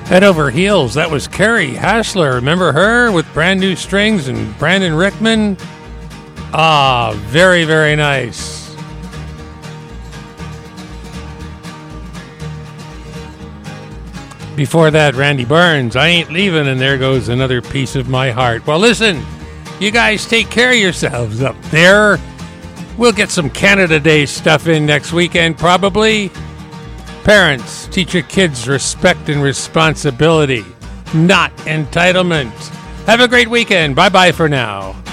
Head Over Heels, that was Carrie Hashler. Remember her with Brand New Strings and Brandon Rickman? Ah, very, very nice. Before that, Randy Burns, I Ain't Leaving, and there goes Another Piece of My Heart. Well, listen, you guys take care of yourselves up there. We'll get some Canada Day stuff in next weekend, probably. Parents, teach your kids respect and responsibility, not entitlement. Have a great weekend. Bye-bye for now.